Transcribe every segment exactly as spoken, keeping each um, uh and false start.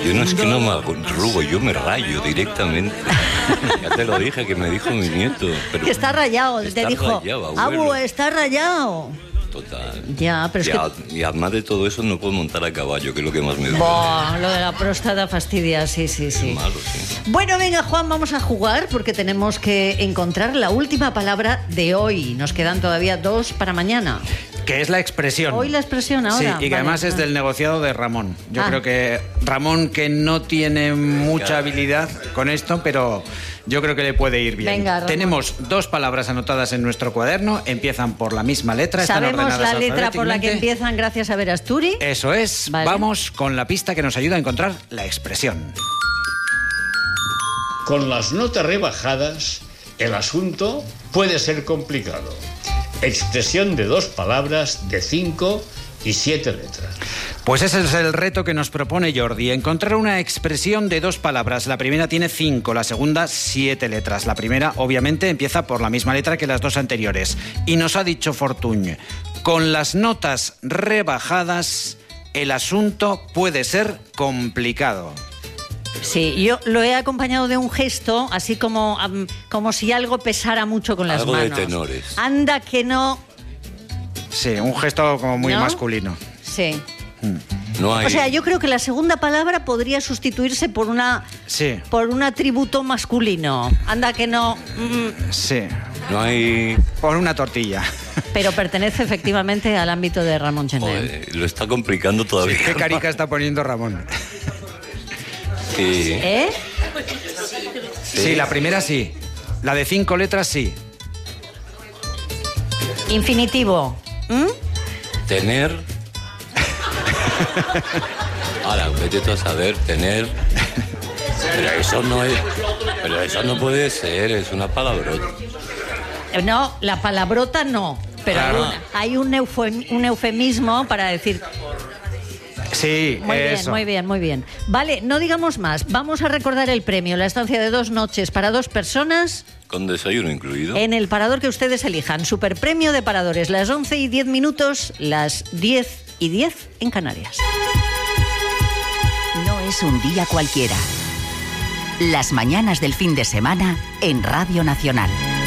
Yo no es que no me arrugo, yo me rayo directamente. Ya te lo dije, que me dijo mi nieto. Pero que está rayado, está te dijo, rayado, abu, está rayado. Total. Ya, pero y, es a, que... y además de todo eso no puedo montar a caballo, que es lo que más me duele. Buah, lo de la próstata fastidia, sí, sí, sí. Es malo, sí. Bueno, venga, Juan, vamos a jugar porque tenemos que encontrar la última palabra de hoy. Nos quedan todavía dos para mañana. Que es la expresión. Hoy la expresión ahora. Sí, y que vale, además es vale. del negociado de Ramón. Yo Ah. creo que Ramón, que no tiene mucha habilidad con esto, pero yo creo que le puede ir bien. Venga, Ramón. Tenemos dos palabras anotadas en nuestro cuaderno, empiezan por la misma letra, están Sabemos ordenadas la letra por la que alfabéticamente. empiezan gracias a Verasturi. Eso es. Vale. Vamos con la pista que nos ayuda a encontrar la expresión. Con las notas rebajadas, el asunto puede ser complicado. Expresión de dos palabras de cinco y siete letras. Pues ese es el reto que nos propone Jordi, encontrar una expresión de dos palabras. La primera tiene cinco, la segunda siete letras. La primera, obviamente, empieza por la misma letra que las dos anteriores. Y nos ha dicho Fortuny, con las notas rebajadas, el asunto puede ser complicado. Sí, yo lo he acompañado de un gesto, así como, um, como si algo pesara mucho con las Algo de manos. tenores. Anda que no... Sí, un gesto como muy ¿No? masculino. Sí. No hay... O sea, yo creo que la segunda palabra podría sustituirse por una Sí, por un atributo masculino. Anda que no... mm, sí. No hay... Por una tortilla. pero pertenece efectivamente al ámbito de Ramón Gené. Joder, lo está complicando todavía. ¿Qué carica está poniendo Ramón? Sí. ¿Eh? Sí, la primera sí. La de cinco letras sí. Infinitivo. ¿Mm? Tener... Ahora, vete tú a saber, tener... Pero eso no es... Pero eso no puede ser, es una palabrota. No, la palabrota no. Pero Claro. hay, un, hay un, eufem- un eufemismo para decir... Sí, Muy bien, eso. muy bien, muy bien. Vale, no digamos más. Vamos a recordar el premio, la estancia de dos noches para dos personas Con desayuno incluido. en el parador que ustedes elijan. Superpremio de paradores, las once y diez minutos, las diez y diez en Canarias. No es un día cualquiera. Las mañanas del fin de semana en Radio Nacional.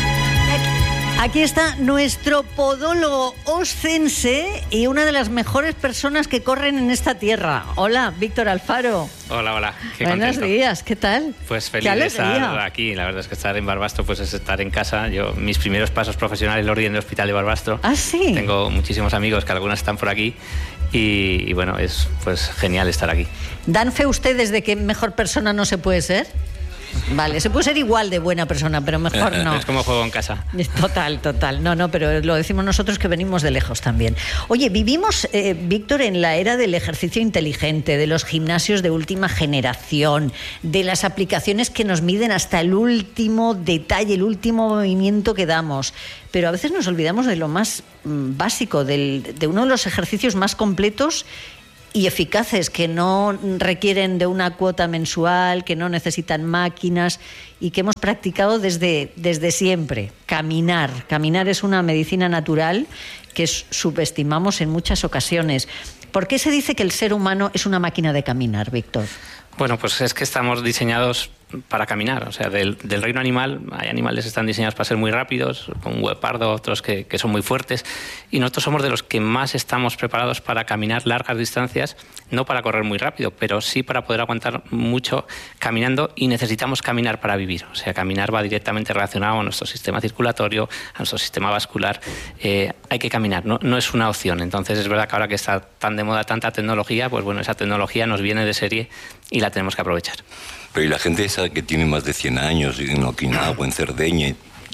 Aquí está nuestro podólogo oscense y una de las mejores personas que corren en esta tierra. Hola, Víctor Alfaro. Hola, hola. Qué Buenos contento. días, ¿qué tal? Pues Qué feliz de estar alegría. aquí. La verdad es que estar en Barbastro pues es estar en casa. Yo, mis primeros pasos profesionales los di en el Hospital de Barbastro. Ah, sí. Tengo muchísimos amigos que algunos están por aquí y, y bueno, es pues genial estar aquí. ¿Dan fe ustedes de que mejor persona no se puede ser? Vale, se puede ser igual de buena persona, pero mejor no. Es como juego en casa. Total, total. No, no, pero lo decimos nosotros que venimos de lejos también. Oye, vivimos, eh, Víctor, en la era del ejercicio inteligente, de los gimnasios de última generación, de las aplicaciones que nos miden hasta el último detalle, el último movimiento que damos. Pero a veces nos olvidamos de lo más mm, básico, del, de uno de los ejercicios más completos y eficaces, que no requieren de una cuota mensual, que no necesitan máquinas y que hemos practicado desde, desde siempre. Caminar. Caminar es una medicina natural que subestimamos en muchas ocasiones. ¿Por qué se dice que el ser humano es una máquina de caminar, Víctor? Bueno, pues es que estamos diseñados para caminar. O sea, del, del reino animal, hay animales que están diseñados para ser muy rápidos, como un guepardo, otros que, que son muy fuertes, y nosotros somos de los que más estamos preparados para caminar largas distancias, no para correr muy rápido, pero sí para poder aguantar mucho caminando, y necesitamos caminar para vivir. O sea, caminar va directamente relacionado a nuestro sistema circulatorio, a nuestro sistema vascular. Eh, hay que caminar, no, no es una opción. Entonces es verdad que ahora que está tan de moda tanta tecnología, pues bueno, esa tecnología nos viene de serie y la tenemos que aprovechar. Pero y la gente esa que tiene más de cien años, y en Okinawa, en Cerdeña,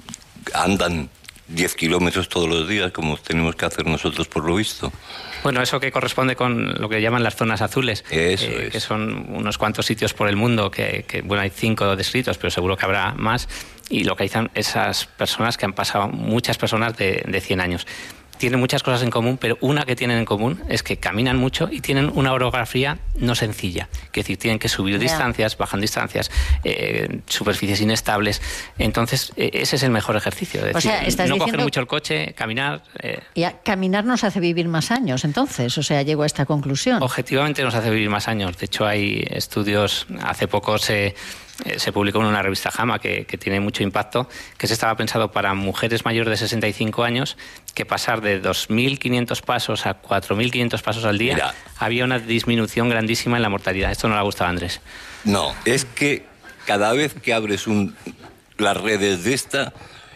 andan diez kilómetros todos los días, como tenemos que hacer nosotros por lo visto. Bueno, eso que corresponde con lo que llaman las zonas azules, Eso eh, es. que son unos cuantos sitios por el mundo, que, que bueno, hay cinco descritos, pero seguro que habrá más, y localizan esas personas que han pasado, muchas personas de, de cien años. tienen muchas cosas en común, pero una que tienen en común es que caminan mucho y tienen una orografía no sencilla. Es decir, tienen que subir yeah. distancias, bajan distancias, eh, superficies inestables. Entonces, eh, ese es el mejor ejercicio. Es decir, o sea, estás no diciendo... coger mucho el coche, caminar... Eh... Y a caminar nos hace vivir más años, entonces. O sea, llego a esta conclusión. Objetivamente nos hace vivir más años. De hecho, hay estudios... Hace poco se... se publicó en una revista JAMA que, que tiene mucho impacto, que se estaba pensado para mujeres mayores de sesenta y cinco años, que pasar de dos mil quinientos pasos a cuatro mil quinientos pasos al día, Mira, había una disminución grandísima en la mortalidad. Esto no le ha gustado a Andrés. No, es que cada vez que abres un, las redes de esta,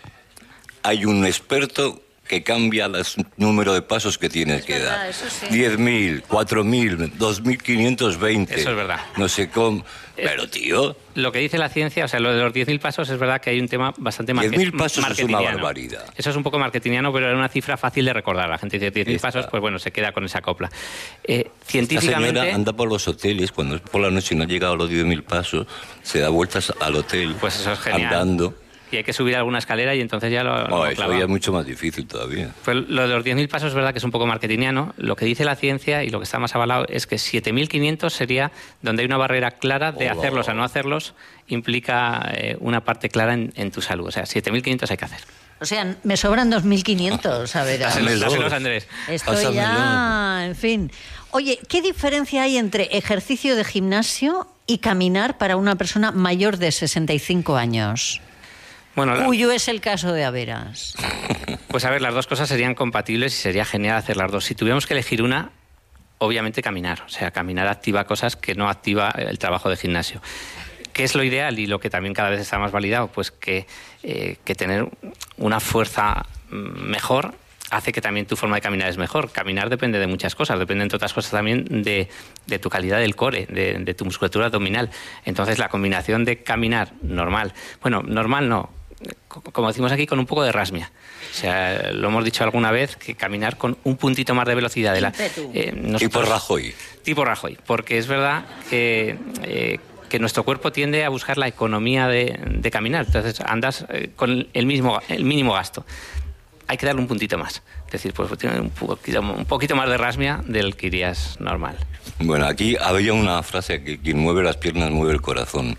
hay un experto que cambia el número de pasos que tienes es que verdad, dar. Sí. diez mil, cuatro mil, dos mil quinientos veinte. Eso es verdad. No sé cómo. Pero, tío... Lo que dice la ciencia, o sea, lo de los diez mil pasos, es verdad que hay un tema bastante diez mil pasos es una barbaridad. Eso es un poco marketingiano, pero era una cifra fácil de recordar. La gente dice diez mil pasos, pues bueno, se queda con esa copla. Eh, científicamente... Esta señora anda por los hoteles, cuando es por la noche y no ha llegado a los diez mil pasos, se da vueltas al hotel, pues eso es genial. Andando... Y hay que subir alguna escalera y entonces ya lo, no, lo eso ya es mucho más difícil todavía. Pues lo de los diez mil pasos es verdad que es un poco marketingiano. Lo que dice la ciencia y lo que está más avalado es que siete mil quinientos sería donde hay una barrera clara de oh, hacerlos a no hacerlos, implica eh, una parte clara en, en tu salud. O sea, siete mil quinientos hay que hacer. O sea, me sobran dos mil quinientos, a ver. Dáselos, Andrés. Estoy Pásamelo. ya, en fin. Oye, ¿qué diferencia hay entre ejercicio de gimnasio y caminar para una persona mayor de sesenta y cinco años? Bueno, la... Cuyo es el caso de Averas. Pues a ver, las dos cosas serían compatibles y sería genial hacer las dos. Si tuviéramos que elegir una, obviamente caminar. O sea, caminar activa cosas que no activa el trabajo de gimnasio. ¿Qué es lo ideal y lo que también cada vez está más validado? Pues que, eh, que tener una fuerza mejor hace que también tu forma de caminar es mejor. Caminar depende de muchas cosas, depende entre otras cosas también de, de tu calidad del core, de, de tu musculatura abdominal. Entonces la combinación de caminar normal, bueno, normal no, como decimos aquí, con un poco de rasmia. O sea, lo hemos dicho alguna vez, que caminar con un puntito más de velocidad. De la, eh, nosotros, tipo Rajoy. Tipo Rajoy, porque es verdad que, eh, que nuestro cuerpo tiende a buscar la economía de, de caminar. Entonces andas eh, con el, mismo, el mínimo gasto. Hay que darle un puntito más. Es decir, pues tiene un poquito, un poquito más de rasmia del que irías normal. Bueno, aquí había una frase que quien mueve las piernas mueve el corazón.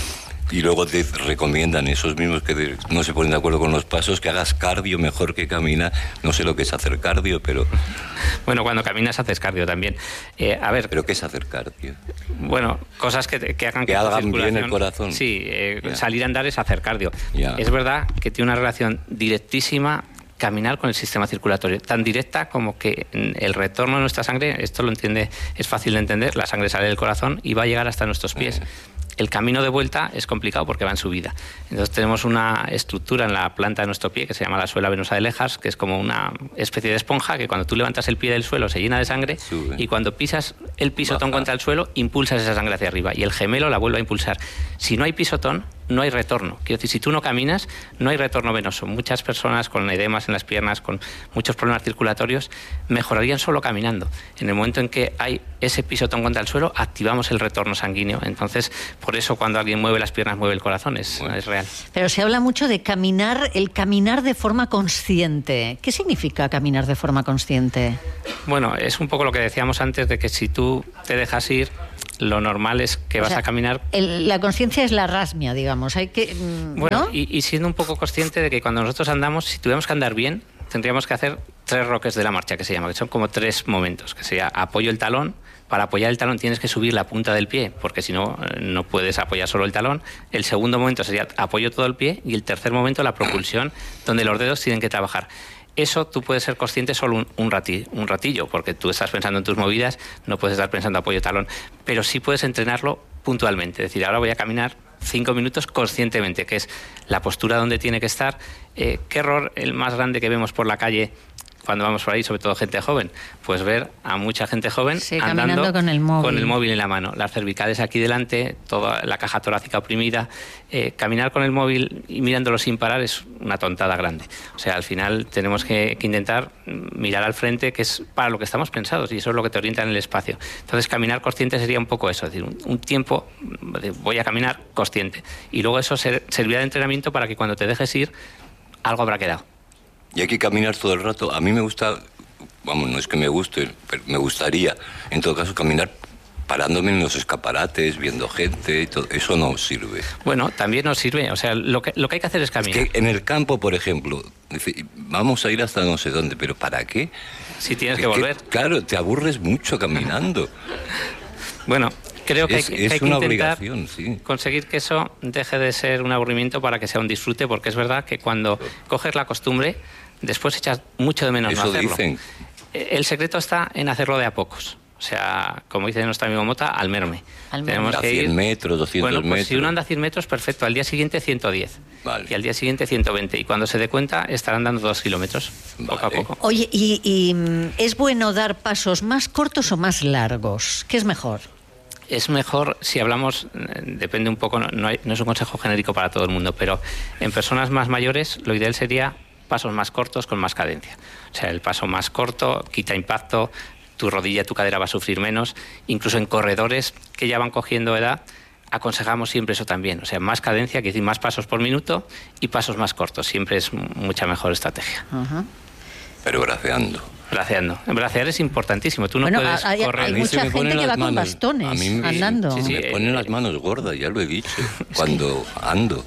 Y luego te recomiendan esos mismos que no se ponen de acuerdo con los pasos, que hagas cardio mejor que caminar. No sé lo que es hacer cardio, pero... Bueno, cuando caminas haces cardio también. Eh, a ver... ¿Pero qué es hacer cardio? Bueno, cosas que, que hagan que, que hagan bien el corazón. Sí, eh, salir a andar es hacer cardio. Ya. Es verdad que tiene una relación directísima caminar con el sistema circulatorio, tan directa como que el retorno de nuestra sangre, esto lo entiende, es fácil de entender, la sangre sale del corazón y va a llegar hasta nuestros pies. El camino de vuelta es complicado porque va en subida. Entonces tenemos una estructura en la planta de nuestro pie que se llama la suela venosa de Lejars, que es como una especie de esponja que cuando tú levantas el pie del suelo se llena de sangre. Sube. Y cuando pisas el pisotón Baja. contra el suelo, impulsas esa sangre hacia arriba y el gemelo la vuelve a impulsar. Si no hay pisotón, no hay retorno. Quiero decir, si tú no caminas, no hay retorno venoso. Muchas personas con edemas en las piernas, con muchos problemas circulatorios, mejorarían solo caminando. En el momento en que hay ese pisotón contra el suelo, activamos el retorno sanguíneo. Entonces, por eso cuando alguien mueve las piernas, mueve el corazón. Es, bueno. es real. Pero se habla mucho de caminar, el caminar de forma consciente. ¿Qué significa caminar de forma consciente? Bueno, es un poco lo que decíamos antes, de que si tú te dejas ir, lo normal es que o vas sea, a caminar... El, la conciencia es la rasmia, digamos. Hay que, ¿no? Bueno, y, y siendo un poco consciente de que cuando nosotros andamos, si tuviéramos que andar bien, tendríamos que hacer tres roques de la marcha, que se llama, que son como tres momentos, que sería apoyo el talón. Para apoyar el talón tienes que subir la punta del pie, porque si no, no puedes apoyar solo el talón. El segundo momento sería apoyo todo el pie y el tercer momento la propulsión, donde los dedos tienen que trabajar. Eso tú puedes ser consciente solo un, un, rati, un ratillo, porque tú estás pensando en tus movidas, no puedes estar pensando apoyo talón, pero sí puedes entrenarlo puntualmente. Es decir, ahora voy a caminar cinco minutos conscientemente, que es la postura donde tiene que estar. Eh, ¿Qué error el más grande que vemos por la calle cuando vamos por ahí, sobre todo gente joven? Pues ver a mucha gente joven sí, andando con el, móvil. con el móvil en la mano, las cervicales aquí delante, toda la caja torácica oprimida. Eh, caminar con el móvil y mirándolo sin parar es una tontada grande. O sea, al final tenemos que, que intentar mirar al frente, que es para lo que estamos pensados, y eso es lo que te orienta en el espacio. Entonces, caminar consciente sería un poco eso, es decir, un, un tiempo, voy a caminar consciente. Y luego eso ser, serviría de entrenamiento para que cuando te dejes ir, algo habrá quedado. Y hay que caminar todo el rato. A mí me gusta, vamos, no es que me guste, pero me gustaría, en todo caso, caminar parándome en los escaparates, viendo gente y todo. Eso no sirve. Bueno, también nos sirve. O sea, lo que, lo que hay que hacer es caminar. Es que en el campo, por ejemplo, vamos a ir hasta no sé dónde, pero ¿para qué? Si tienes es que volver. Que, claro, te aburres mucho caminando. Bueno, creo que es, hay, es que, hay que una intentar obligación, sí. conseguir que eso deje de ser un aburrimiento para que sea un disfrute, porque es verdad que cuando coges la costumbre, después echas mucho de menos eso no hacerlo. Dicen. El secreto está en hacerlo de a pocos. O sea, como dice nuestro amigo Mota, al merme. Al merme. Tenemos A que cien ir... metros, doscientos bueno, pues metros. si uno anda cien metros, perfecto. Al día siguiente ciento diez. Vale. Y al día siguiente ciento veinte. Y cuando se dé cuenta, estarán dando dos kilómetros, Vale. poco a poco. Oye, ¿y, y es bueno dar pasos más cortos o más largos? ¿Qué es mejor? Es mejor, si hablamos, depende un poco, no, hay, no es un consejo genérico para todo el mundo, pero en personas más mayores lo ideal sería pasos más cortos con más cadencia. O sea, el paso más corto quita impacto, tu rodilla, tu cadera va a sufrir menos. Incluso en corredores que ya van cogiendo edad, aconsejamos siempre eso también. O sea, más cadencia, que decir más pasos por minuto y pasos más cortos. Siempre es mucha mejor estrategia. Uh-huh. Pero braceando. Braceando. Bracear es importantísimo. Tú no bueno, puedes hay, correr. hay A mí se mucha me ponen gente que las va con manos- bastones a mí me- andando. Sí, sí. Me ponen las manos gordas, ya lo he dicho, cuando ando.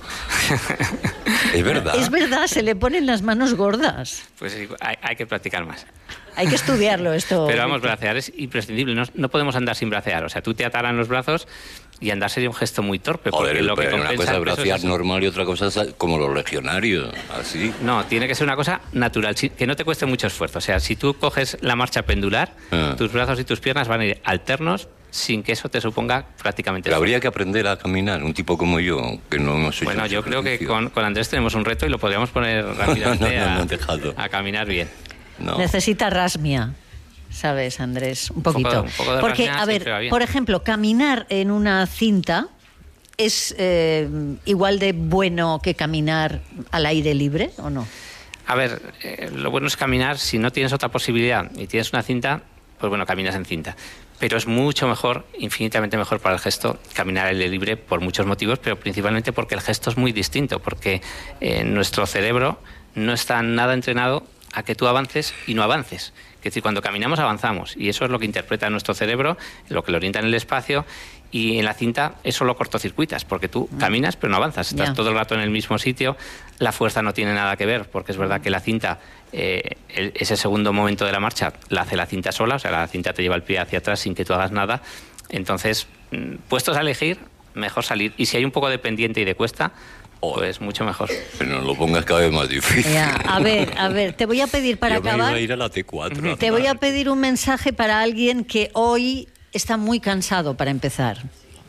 Es verdad. Es verdad, se le ponen las manos gordas. Pues sí, hay, hay que practicar más. Hay que estudiarlo esto. Pero vamos, Víctor. bracear es imprescindible. No, no podemos andar sin bracear. O sea, tú te atarán los brazos y andar sería un gesto muy torpe. Joder, porque lo que pero una compensa cosa es el peso bracear así. normal y otra cosa es como los legionarios, así. No, tiene que ser una cosa natural, sí, que no te cueste mucho esfuerzo. O sea, si tú coges la marcha pendular, Ah. tus brazos y tus piernas van a ir alternos sin que eso te suponga prácticamente Pero esfuerzo. habría que aprender a caminar, un tipo como yo, que no hemos hecho Bueno, ese yo creo que ejercicio. con, con Andrés tenemos un reto y lo podríamos poner rápidamente No, no, no, a, dejadlo. a caminar bien. No. Necesita rasmia. ¿Sabes, Andrés? Un poquito. poco- un poco de Porque, rasmia a siempre va ver, bien. por ejemplo, caminar en una cinta es eh, igual de bueno que caminar al aire libre, ¿o no? A ver, eh, lo bueno es caminar, si no tienes otra posibilidad y tienes una cinta, pues bueno, caminas en cinta. Pero es mucho mejor, infinitamente mejor para el gesto, caminar al aire libre por muchos motivos, pero principalmente porque el gesto es muy distinto, porque eh, nuestro cerebro no está nada entrenado a que tú avances y no avances. Es decir, cuando caminamos avanzamos y eso es lo que interpreta nuestro cerebro, lo que lo orienta en el espacio, y en la cinta eso lo cortocircuitas, porque tú caminas pero no avanzas, estás Ya. todo el rato en el mismo sitio, la fuerza no tiene nada que ver, porque es verdad que la cinta, eh, el- ese segundo momento de la marcha la hace la cinta sola, o sea, la cinta te lleva el pie hacia atrás sin que tú hagas nada, entonces, mm, puestos a elegir, mejor salir, y si hay un poco de pendiente y de cuesta, pues mucho mejor. Pero no lo pongas cada vez más difícil. Ya, a ver, a ver, te voy a pedir para Yo me iba acabar, a ir a la T cuatro. te voy a pedir un mensaje para alguien que hoy está muy cansado para empezar.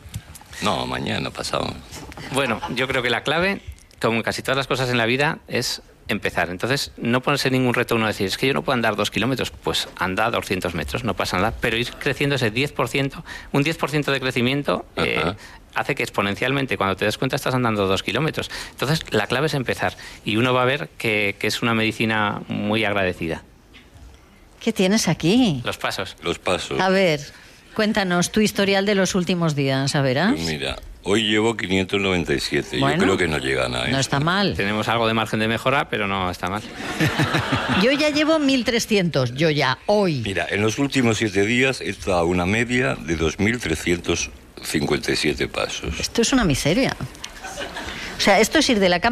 No, mañana, pasado. Bueno, yo creo que la clave, como en casi todas las cosas en la vida, es empezar. Entonces, no ponerse ningún reto uno decir, es que yo no puedo andar dos kilómetros. Pues anda doscientos metros, no pasa nada. Pero ir creciendo ese diez por ciento, un diez por ciento de crecimiento eh, Ajá. hace que exponencialmente, cuando te des cuenta, estás andando dos kilómetros. Entonces, la clave es empezar. Y uno va a ver que, que es una medicina muy agradecida. ¿Qué tienes aquí? Los pasos. Los pasos. A ver, cuéntanos tu historial de los últimos días, a verás. Pues mira, hoy llevo quinientos noventa y siete. Bueno, Yo creo que no llegan a No eso. está mal. Tenemos algo de margen de mejora, pero no está mal. Yo ya llevo mil trescientos, yo ya, hoy. Mira, en los últimos siete días he estado a una media de dos mil trescientos cincuenta y siete pasos. Esto es una miseria. O sea, esto es ir de la cama